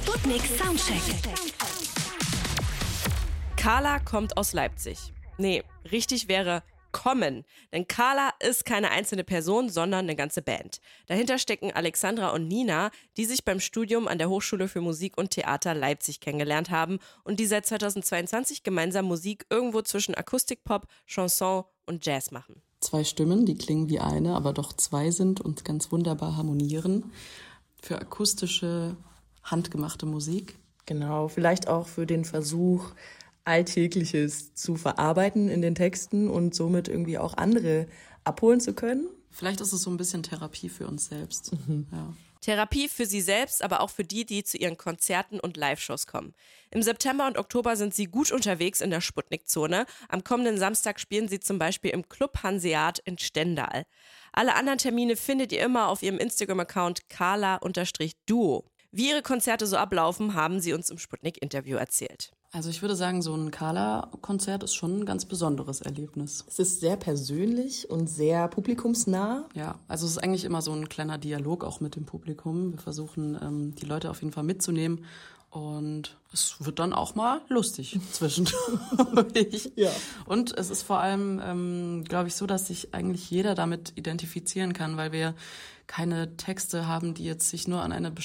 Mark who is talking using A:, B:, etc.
A: Sputnik Soundcheck.
B: Carla kommt aus Leipzig. Nee, richtig wäre kommen. Denn Carla ist keine einzelne Person, sondern eine ganze Band. Dahinter stecken Alexandra und Nina, die sich beim Studium an der Hochschule für Musik und Theater Leipzig kennengelernt haben und die seit 2022 gemeinsam Musik irgendwo zwischen Akustikpop, Chanson und Jazz machen.
C: 2 Stimmen, die klingen wie eine, aber doch 2 sind und ganz wunderbar harmonieren. Für akustische, handgemachte Musik.
D: Genau, vielleicht auch für den Versuch, Alltägliches zu verarbeiten in den Texten und somit irgendwie auch andere abholen zu können.
C: Vielleicht ist es so ein bisschen Therapie für uns selbst. Ja.
B: Therapie für sie selbst, aber auch für die zu ihren Konzerten und Live-Shows kommen. Im September und Oktober sind sie gut unterwegs in der Sputnik-Zone. Am kommenden Samstag spielen sie zum Beispiel im Club Hanseat in Stendal. Alle anderen Termine findet ihr immer auf ihrem Instagram-Account carla_duo. Wie ihre Konzerte so ablaufen, haben sie uns im Sputnik-Interview erzählt.
C: Also ich würde sagen, so ein Carla-Konzert ist schon ein ganz besonderes Erlebnis.
D: Es ist sehr persönlich und sehr publikumsnah.
C: Ja, also es ist eigentlich immer so ein kleiner Dialog auch mit dem Publikum. Wir versuchen, die Leute auf jeden Fall mitzunehmen. Und es wird dann auch mal lustig zwischendurch.
D: Ja.
C: Und es ist vor allem, glaube ich, so, dass sich eigentlich jeder damit identifizieren kann, weil wir keine Texte haben, die jetzt sich nur an eine